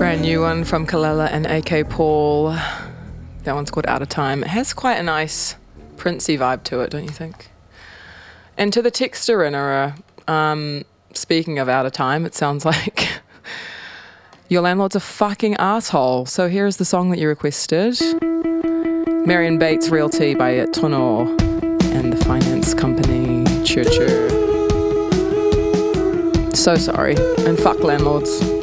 Brand new one from Kalela and AK Paul. That one's called Out of Time. It has quite a nice Princey vibe to it, don't you think? And to the texter in her, speaking of Out of Time, it sounds like your landlord's a fucking asshole. So here's the song that you requested. Marion Bates Realty by Tono and the finance company Churcher. So sorry, and fuck landlords.